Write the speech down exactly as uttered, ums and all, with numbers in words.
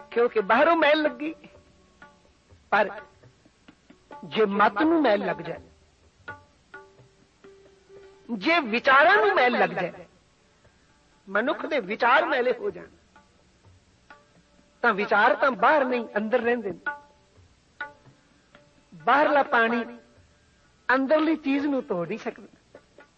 क्योंकि बाहरों मैल लगी। पर जे मत नूं मैल लग जाए, जे विचारां नूं मैल लग जाए, मनुख दे विचार मैले हो जाण, तां विचार तां बाहर नहीं अंदर रहिंदे ने। बाहरला पानी अंदरली चीज नूं तोड़ नहीं सकदा।